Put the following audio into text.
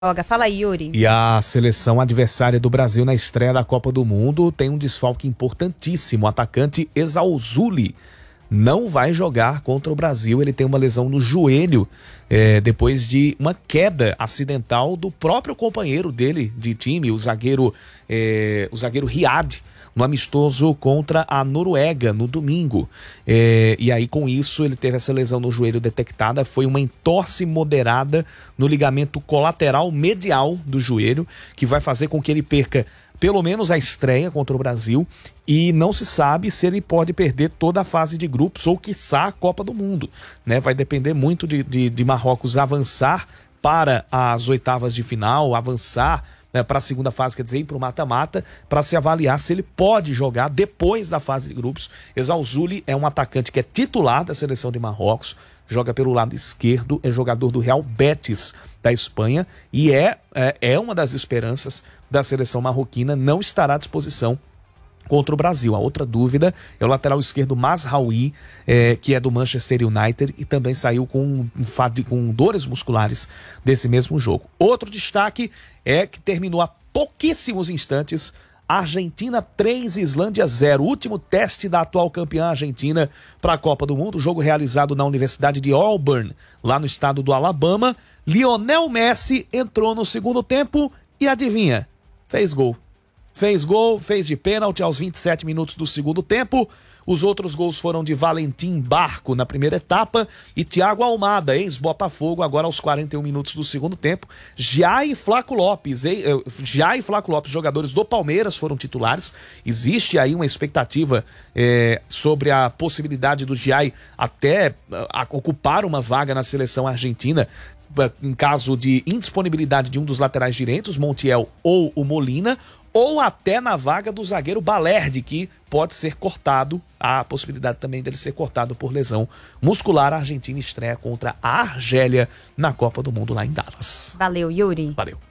Fala aí, Yuri. E a seleção adversária do Brasil na estreia da Copa do Mundo tem um desfalque importantíssimo. O atacante Ezauzuli não vai jogar contra o Brasil. Ele tem uma lesão no joelho depois de uma queda acidental do próprio companheiro dele de time, o zagueiro Riyad, no amistoso contra a Noruega no domingo. E aí com isso ele teve essa lesão no joelho detectada. Foi uma entorse moderada no ligamento colateral medial do joelho, que vai fazer com que ele perca pelo menos a estreia contra o Brasil, e não se sabe se ele pode perder toda a fase de grupos ou quiçá a Copa do Mundo, né? Vai depender muito de Marrocos avançar para as oitavas de final, avançar para a segunda fase, quer dizer, ir para o mata-mata, para se avaliar se ele pode jogar depois da fase de grupos. Ezauzuli é um atacante que é titular da seleção de Marrocos, joga pelo lado esquerdo, é jogador do Real Betis da Espanha e é uma das esperanças da seleção marroquina. Não estará à disposição contra o Brasil. A outra dúvida é o lateral esquerdo Mazraoui, que é do Manchester United e também saiu com dores musculares desse mesmo jogo. Outro destaque é que terminou há pouquíssimos instantes: Argentina 3, Islândia 0. Último teste da atual campeã Argentina para a Copa do Mundo. Jogo realizado na Universidade de Auburn, lá no estado do Alabama. Lionel Messi entrou no segundo tempo e adivinha? Fez gol. Fez de pênalti aos 27 minutos do segundo tempo. Os outros gols foram de Valentim Barco na primeira etapa e Thiago Almada, ex-Botafogo, agora aos 41 minutos do segundo tempo. Jai e Flaco Lopes, jogadores do Palmeiras, foram titulares. Existe aí uma expectativa sobre a possibilidade do Jai até ocupar uma vaga na seleção argentina, em caso de indisponibilidade de um dos laterais direitos, Montiel ou o Molina, ou até na vaga do zagueiro Balerdi, que pode ser cortado. Há a possibilidade também dele ser cortado por lesão muscular. A Argentina estreia contra a Argélia na Copa do Mundo lá em Dallas. Valeu, Yuri. Valeu.